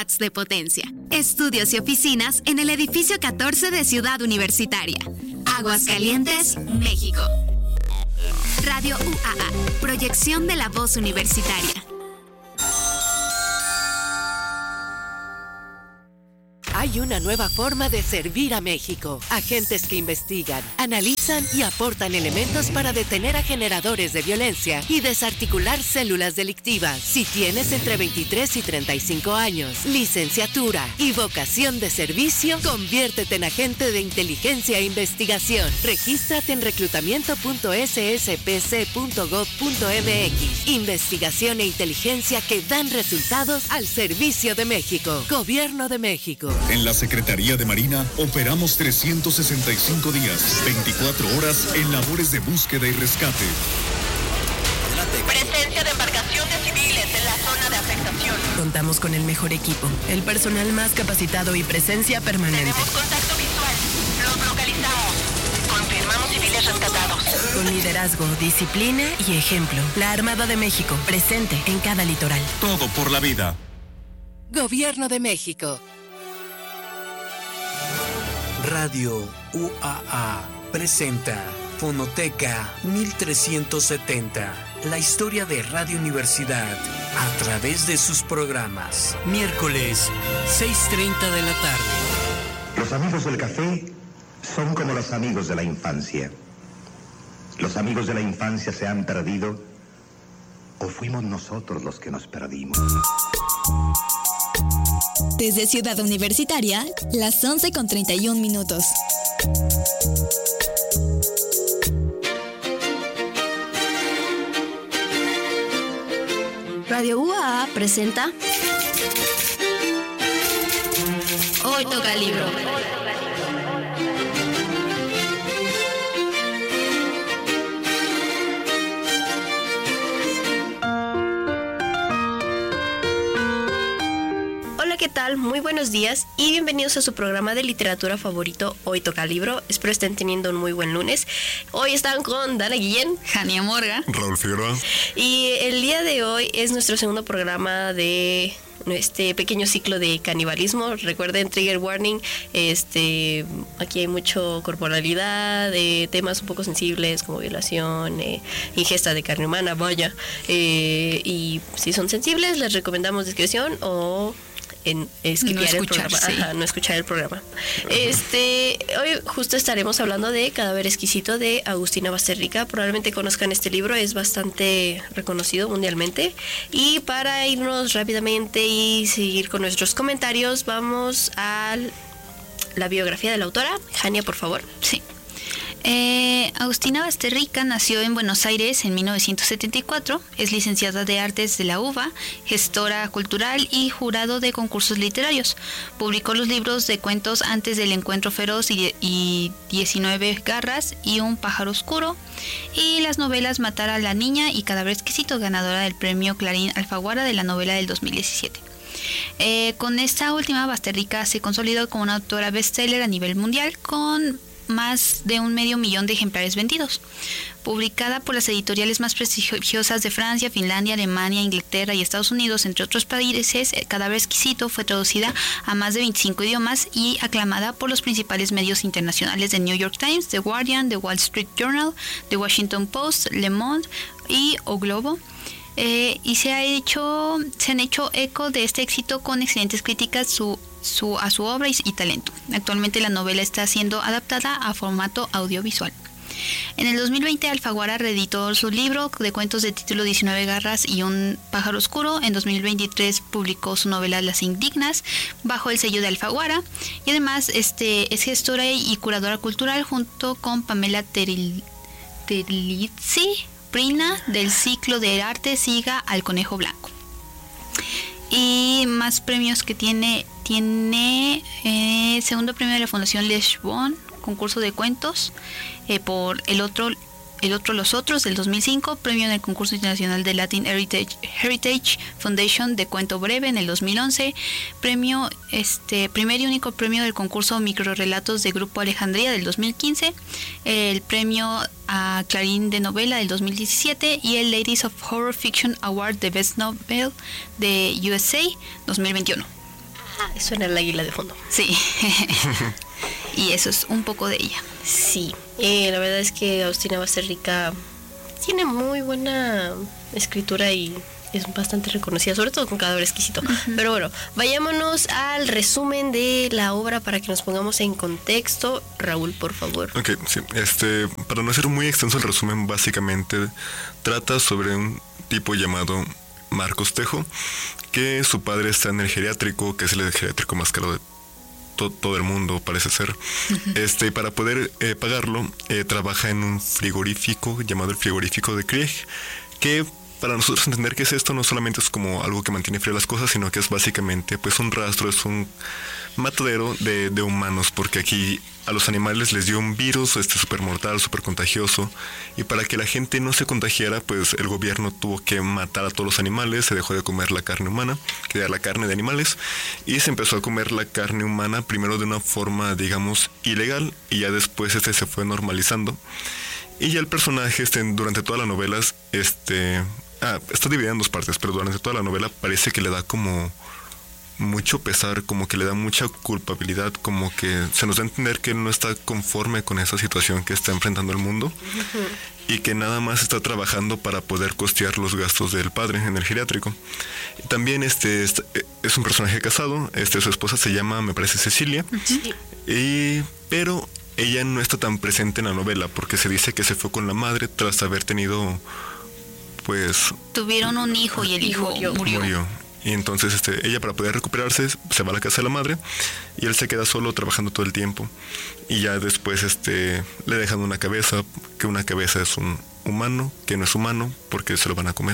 de potencia. Estudios y oficinas en el edificio 14 de Ciudad Universitaria. Aguascalientes, México. Radio UAA, proyección de la voz universitaria. Hay una nueva forma de servir a México. Agentes que investigan, analizan y aportan elementos para detener a generadores de violencia y desarticular células delictivas. Si tienes entre 23 y 35 años, licenciatura y vocación de servicio, conviértete en agente de inteligencia e investigación. Regístrate en reclutamiento.sspc.gov.mx. Investigación e inteligencia que dan resultados al servicio de México. Gobierno de México. En la Secretaría de Marina operamos 365 días, 24 horas en labores de búsqueda y rescate. Presencia de embarcaciones civiles en la zona de afectación. Contamos con el mejor equipo, el personal más capacitado y presencia permanente. Tenemos contacto visual. Los localizamos. Confirmamos civiles rescatados. Con liderazgo, disciplina y ejemplo. La Armada de México, presente en cada litoral. Todo por la vida. Gobierno de México. Radio UAA presenta Fonoteca 1370, la historia de Radio Universidad a través de sus programas. Miércoles, 6:30 de la tarde. Los amigos del café son como los amigos de la infancia. Los amigos de la infancia se han perdido o fuimos nosotros los que nos perdimos. Desde Ciudad Universitaria, las 11:31. Radio UAA presenta Hoy toca libro. ¿Qué tal? Muy buenos días y bienvenidos a su programa de literatura favorito, Hoy Toca Libro. Espero estén teniendo un muy buen lunes. Hoy están con Dana Guillén, Jania Morga, Raúl Figueroa. Y el día de hoy es nuestro segundo programa de este pequeño ciclo de canibalismo. Recuerden, trigger warning, aquí hay mucho corporalidad, temas un poco sensibles como violación, ingesta de carne humana, vaya. Y si son sensibles, les recomendamos discreción o no escuchar el programa. Hoy justo estaremos hablando de Cadáver Exquisito de Agustina Basterrica. Probablemente conozcan este libro, es bastante reconocido mundialmente. Y para irnos rápidamente y seguir con nuestros comentarios, vamos a la biografía de la autora. Jania, por favor. Sí. Agustina Basterrica nació en Buenos Aires en 1974, es licenciada de Artes de la UBA, gestora cultural y jurado de concursos literarios. Publicó los libros de cuentos Antes del Encuentro Feroz y 19 Garras y Un Pájaro Oscuro, y las novelas Matar a la Niña y Cadáver Exquisito, ganadora del premio Clarín Alfaguara de la novela del 2017. Con esta última, Basterrica se consolidó como una autora bestseller a nivel mundial con más de 500,000 de ejemplares vendidos. Publicada por las editoriales más prestigiosas de Francia, Finlandia, Alemania, Inglaterra y Estados Unidos, entre otros países, Cadáver Exquisito fue traducida a más de 25 idiomas y aclamada por los principales medios internacionales de New York Times, The Guardian, The Wall Street Journal, The Washington Post, Le Monde y O Globo. Y se han hecho eco de este éxito con excelentes críticas a su obra y talento. Actualmente la novela está siendo adaptada a formato audiovisual. En el 2020 Alfaguara reeditó su libro de cuentos de título 19 Garras y Un Pájaro Oscuro. En 2023 publicó su novela Las Indignas bajo el sello de Alfaguara, y además es gestora y curadora cultural junto con Pamela Terlizzi, Prina, del ciclo de arte Siga al Conejo Blanco. Y más premios que tiene segundo premio de la Fundación Leschborn, concurso de cuentos, por el otro Los Otros del 2005, premio en el concurso internacional de Latin Heritage Foundation de cuento breve en el 2011, premio primer y único premio del concurso Microrelatos de Grupo Alejandría del 2015, el premio a Clarín de novela del 2017 y el Ladies of Horror Fiction Award de Best Novel de USA 2021. Suena el águila de fondo. Sí. Y eso es un poco de ella. Sí, la verdad es que Agustina Basterrica tiene muy buena escritura y es bastante reconocida, sobre todo con Cadáver Exquisito. Pero bueno, vayámonos al resumen de la obra para que nos pongamos en contexto. Raúl, por favor. Ok, sí. Para no ser muy extenso el resumen, básicamente trata sobre un tipo llamado Marcos Tejo, que su padre está en el geriátrico, que es el geriátrico más caro de todo el mundo, parece ser. Y para poder pagarlo, trabaja en un frigorífico llamado el frigorífico de Krieg, que para nosotros entender qué es esto, no solamente es como algo que mantiene frías las cosas, sino que es básicamente pues un rastro, es un matadero de humanos, porque aquí a los animales les dio un virus súper mortal, súper contagioso, y para que la gente no se contagiara, pues el gobierno tuvo que matar a todos los animales, se dejó de comer la carne humana, que era la carne de animales, y se empezó a comer la carne humana primero de una forma, digamos, ilegal, y ya después se fue normalizando. Y ya el personaje, durante todas las novelas, está dividido en dos partes, pero durante toda la novela parece que le da como mucho pesar, como que le da mucha culpabilidad, como que se nos da a entender que él no está conforme con esa situación que está enfrentando el mundo y que nada más está trabajando para poder costear los gastos del padre en el geriátrico. También es un personaje casado, su esposa se llama, me parece, Cecilia, pero ella no está tan presente en la novela porque se dice que se fue con la madre tras haber tenido, pues... Tuvieron un hijo y el hijo murió. Y entonces ella, para poder recuperarse, se va a la casa de la madre y él se queda solo trabajando todo el tiempo. Y ya después le dejan una cabeza, que una cabeza es un humano, que no es humano porque se lo van a comer.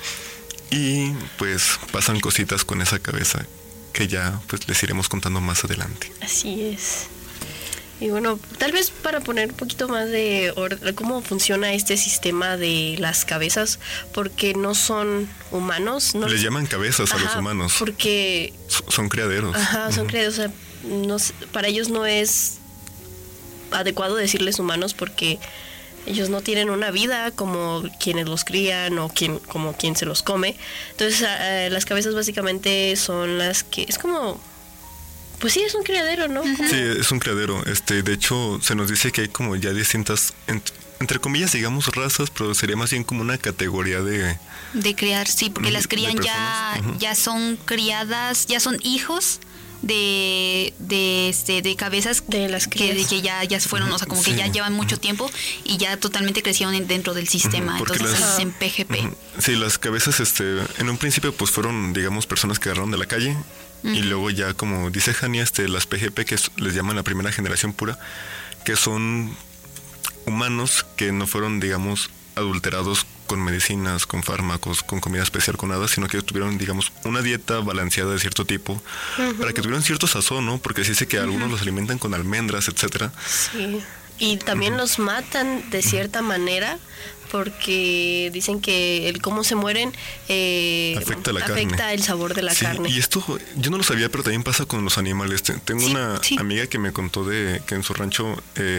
Y pues pasan cositas con esa cabeza que ya pues les iremos contando más adelante. Así es. Y bueno, tal vez para poner un poquito más de cómo funciona este sistema de las cabezas, porque no son humanos. No les llaman cabezas a los humanos. Porque son criaderos. Ajá, son criaderos. O sea, para ellos no es adecuado decirles humanos porque ellos no tienen una vida como quienes los crían o como quien se los come. Entonces, las cabezas básicamente son las que... Es como... Pues sí, es un criadero, ¿no? Sí, es un criadero. De hecho, se nos dice que hay como ya distintas, entre comillas, digamos, razas, pero sería más bien como una categoría de criar, sí, porque las crían ya son criadas, ya son hijos de cabezas de las que ya fueron, o sea, como que ya llevan mucho tiempo y ya totalmente crecieron dentro del sistema, entonces se dicen PGP. Sí, las cabezas, en un principio, pues fueron, digamos, personas que agarraron de la calle. Y luego ya, como dice Jania, las PGP, que les llaman la primera generación pura, que son humanos que no fueron, digamos, adulterados con medicinas, con fármacos, con comida especial, con nada, sino que tuvieron, digamos, una dieta balanceada de cierto tipo, para que tuvieran cierto sazón, ¿no? Porque se dice que algunos los alimentan con almendras, etcétera. Sí. Y también los matan de cierta manera, porque dicen que el cómo se mueren afecta el sabor de la carne. Y esto yo no lo sabía, pero también pasa con los animales. Tengo una amiga que me contó que en su rancho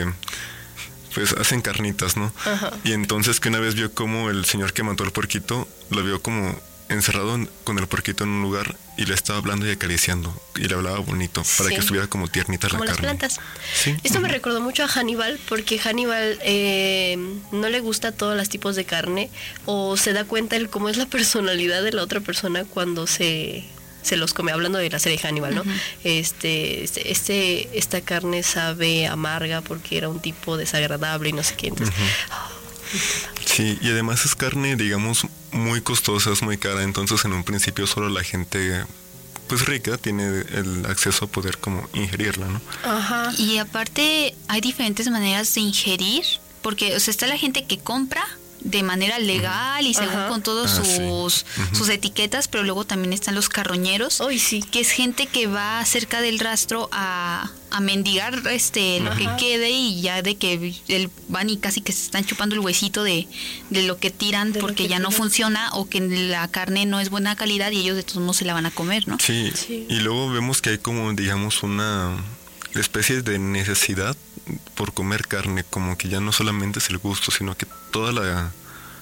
pues hacen carnitas, ¿no? Ajá. Y entonces que una vez vio como el señor que mató al puerquito lo vio como encerrado con el puerquito en un lugar y le estaba hablando y acariciando y le hablaba bonito para que estuviera como tiernita como la carne. Como las plantas. Sí. Esto me recordó mucho a Hannibal, porque Hannibal no le gusta todos los tipos de carne, o se da cuenta de cómo es la personalidad de la otra persona cuando se los come, hablando de la serie Hannibal, ¿no? Esta carne sabe amarga porque era un tipo desagradable y no sé qué, entonces... Sí, y además es carne, digamos, muy costosa, es muy cara, entonces en un principio solo la gente pues rica tiene el acceso a poder como ingerirla, ¿no? Ajá. Y aparte hay diferentes maneras de ingerir, porque o sea, está la gente que compra de manera legal y según con todos sus etiquetas, pero luego también están los carroñeros, que es gente que va cerca del rastro a mendigar lo que quede, y ya de que van y casi que se están chupando el huesito de lo que tiran porque ya no funciona o que la carne no es buena calidad y ellos de todos modos se la van a comer, ¿no? Sí. Y luego vemos que hay como, digamos, una especie de necesidad por comer carne, como que ya no solamente es el gusto, sino que toda la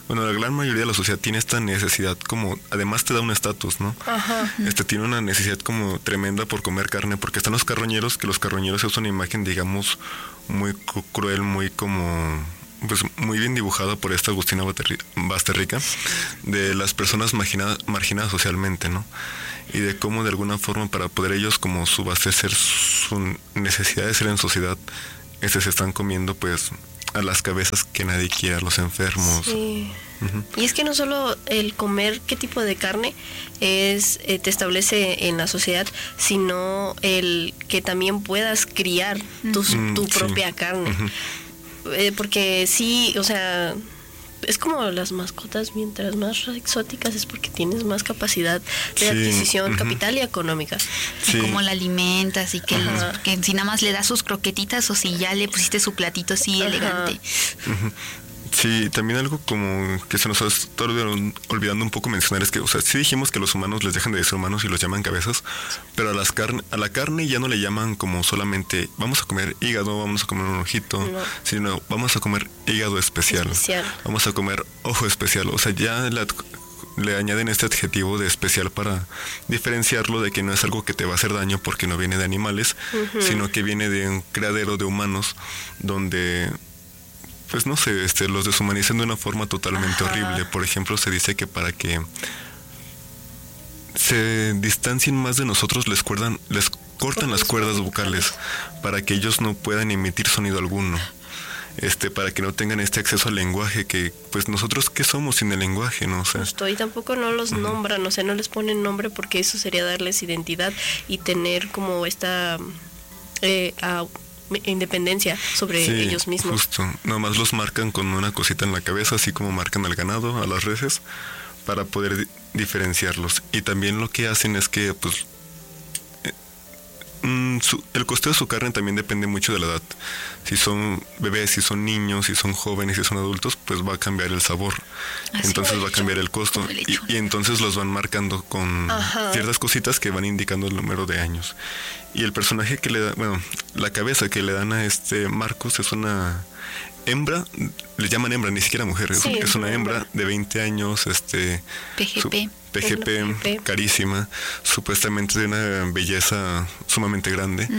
bueno, la gran mayoría de la sociedad tiene esta necesidad como, además te da un estatus, ¿no? Ajá. Tiene una necesidad como tremenda por comer carne, porque están los carroñeros, que los carroñeros es una imagen, digamos, muy cruel, muy como, pues muy bien dibujada por esta Agustina Basterrica, de las personas marginadas socialmente, ¿no? Y de cómo de alguna forma para poder ellos como subastecer su necesidad de ser en sociedad, se están comiendo pues a las cabezas que nadie quiere, a los enfermos. Sí. Y es que no solo el comer qué tipo de carne es te establece en la sociedad, sino el que también puedas criar tu propia carne. Porque sí, o sea, es como las mascotas, mientras más exóticas es porque tienes más capacidad de adquisición, capital y económica. Sí. Cómo la alimentas y que si nada más le das sus croquetitas o si ya le pusiste su platito así elegante. Sí, también algo como que se nos está olvidando un poco mencionar es que, o sea, sí dijimos que los humanos les dejan de ser humanos y los llaman cabezas, pero a la carne ya no le llaman como solamente vamos a comer hígado, vamos a comer un ojito, sino vamos a comer hígado especial. Vamos a comer ojo especial, o sea, ya le añaden este adjetivo de especial para diferenciarlo de que no es algo que te va a hacer daño porque no viene de animales, sino que viene de un criadero de humanos donde, pues no sé, los deshumanizan de una forma totalmente horrible. Por ejemplo, se dice que para que se distancien más de nosotros les cortan las cuerdas vocales para que ellos no puedan emitir sonido alguno. Para que no tengan este acceso al lenguaje que, pues nosotros, ¿qué somos sin el lenguaje? ¿No? O sea, y tampoco no los nombran, o sea, no les ponen nombre porque eso sería darles identidad y tener como esta independencia sobre ellos mismos. Justo, nomás los marcan con una cosita en la cabeza, así como marcan al ganado, a las reses, para poder diferenciarlos. Y también lo que hacen es que, pues, el costo de su carne también depende mucho de la edad. Si son bebés, si son niños, si son jóvenes, si son adultos, pues va a cambiar el sabor. Entonces va a cambiar el costo. Y entonces los van marcando con ciertas cositas que van indicando el número de años. Y el personaje que le da, bueno, la cabeza que le dan a Marcos es una hembra, le llaman hembra, ni siquiera mujer, es una hembra de 20 años, PGP, carísima, supuestamente de una belleza sumamente grande,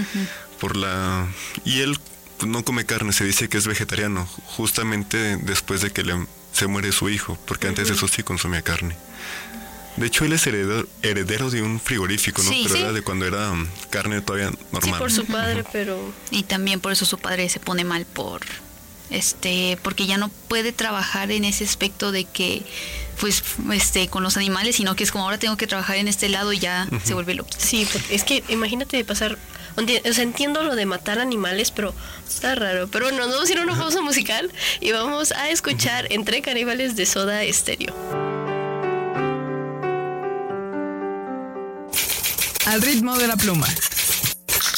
y él no come carne, se dice que es vegetariano, justamente después de que se muere su hijo, porque antes de eso sí consumía carne. De hecho, él es heredero de un frigorífico, ¿no? Pero era de cuando era carne todavía normal. Sí, por su padre, pero... Y también por eso su padre se pone mal porque ya no puede trabajar en ese aspecto de que pues con los animales, sino que es como ahora tengo que trabajar en este lado y ya se vuelve loco. Sí, porque es que imagínate pasar, o sea, entiendo lo de matar animales, pero está raro. Pero bueno, nos vamos a ir a una pausa musical y vamos a escuchar Entre Caníbales de Soda Stereo. Al ritmo de la pluma,